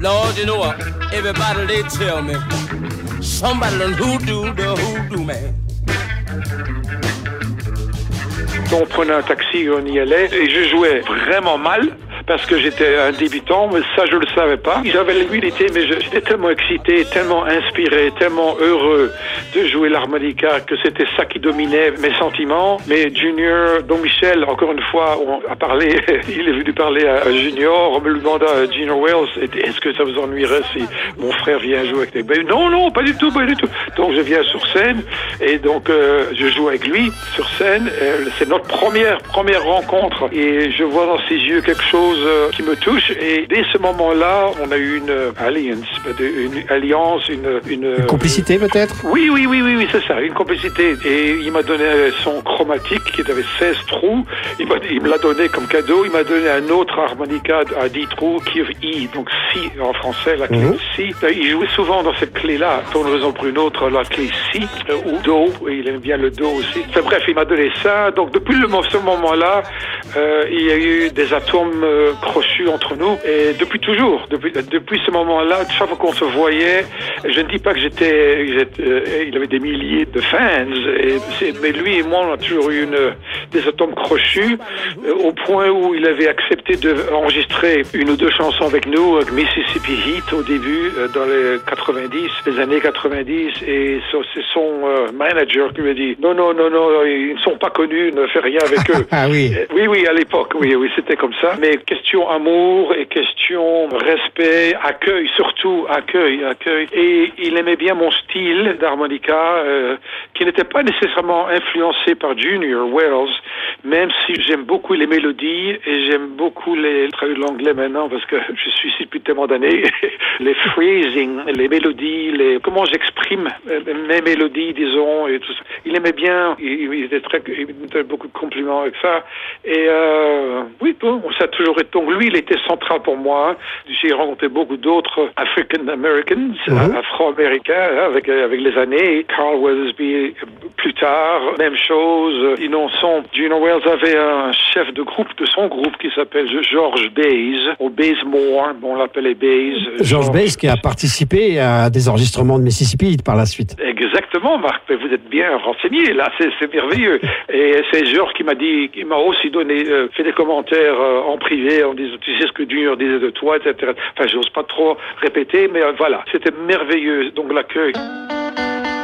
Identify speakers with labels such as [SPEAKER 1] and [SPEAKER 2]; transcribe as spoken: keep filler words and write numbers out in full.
[SPEAKER 1] Lord, you know what? Everybody, they tell me, somebody done hoodoo the hoodoo man.
[SPEAKER 2] On prenait un taxi, on y allait, et je jouais vraiment mal, parce que j'étais un débutant, mais ça je le savais pas. J'avais l'humilité, mais j'étais tellement excité, tellement inspiré, tellement heureux de jouer l'harmonica que c'était ça qui dominait mes sentiments. Mais Junior, donc Michel, encore une fois, on a parlé, il est venu parler à Junior, on me demanda à Junior Wells, est-ce que ça vous ennuierait si mon frère vient jouer avec nous? Ben non, non, pas du tout, pas du tout. Donc je viens sur scène, et donc euh, je joue avec lui sur scène. Euh, c'est notre première, première rencontre, et je vois dans ses yeux quelque chose qui me touche, et dès ce moment-là, on a eu une alliance, une alliance, une, une,
[SPEAKER 3] une complicité peut-être.
[SPEAKER 2] Oui, oui, oui, oui, oui, c'est ça, une complicité. Et il m'a donné son chromatique qui avait seize trous. Il, m'a, il me l'a donné comme cadeau. Il m'a donné un autre harmonica à dix trous, qui est I, donc Si en français, la clé mmh. Si. Il jouait souvent dans cette clé-là, pour une raison ou pour une autre, la clé Si euh, ou Do. Il aime bien le Do aussi. Enfin, bref, il m'a donné ça. Donc depuis le, ce moment-là, euh, il y a eu des atomes euh, crochus entre nous, et depuis toujours, depuis, depuis ce moment-là, chaque fois qu'on se voyait, je ne dis pas que j'étais, j'étais euh, il avait des milliers de fans, et c'est, mais lui et moi, on a toujours eu une, des atomes crochus, euh, au point où il avait accepté d'enregistrer une ou deux chansons avec nous, avec Mississippi Heat au début, euh, dans les quatre-vingt-dix, les années quatre-vingt-dix, et so, c'est son euh, manager qui lui a dit, non, non, non, non, ils ne sont pas connus, ne fais rien avec eux.
[SPEAKER 3] Ah oui.
[SPEAKER 2] Euh, oui, oui, à l'époque, oui, oui, c'était comme ça, mais question amour et question respect, accueil, surtout accueil, accueil. Et il aimait bien mon style d'harmonica, euh, qui n'était pas nécessairement influencé par Junior Wells, même si j'aime beaucoup les mélodies et j'aime beaucoup les, je traduis l'anglais maintenant parce que je suis ici depuis tellement d'années, les phrasing, les mélodies, les, comment j'exprime mes mélodies, disons, et tout ça. Il aimait bien, il, il était très, il me donnait beaucoup de compliments avec ça. Et euh, oui, bon, ça a toujours été. Donc lui, il était central pour moi. J'ai rencontré beaucoup d'autres African Americans, mm-hmm. afro-américains, avec avec les années. Carl Weathersby plus tard, même chose. Ils n'en sont. Junior Wells avait un chef de groupe de son groupe qui s'appelle George Bays, ou Baysmore, bon, on l'appelait Bays.
[SPEAKER 3] George, George Bays qui a participé à des enregistrements de Mississippi par la suite.
[SPEAKER 2] Exactement, Marc. Mais vous êtes bien renseigné. Là, c'est, c'est merveilleux. Et c'est George qui m'a dit, qui m'a aussi donné, euh, fait des commentaires euh, en privé en disant, tu sais ce que Junior disait de toi, et cetera. Enfin, j'ose pas trop répéter, mais euh, voilà, c'était merveilleux. Donc l'accueil.